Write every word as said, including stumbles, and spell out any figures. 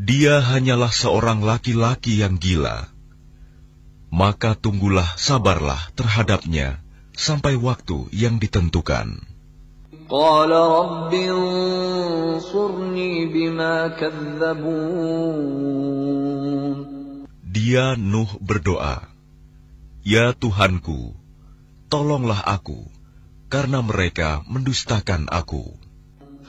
Dia hanyalah seorang laki-laki yang gila. Maka tunggulah, sabarlah terhadapnya sampai waktu yang ditentukan. Qala rabbi ansurni bima kadzdzabun. Dia Nuh berdoa, "Ya Tuhanku, tolonglah aku, karena mereka mendustakan aku."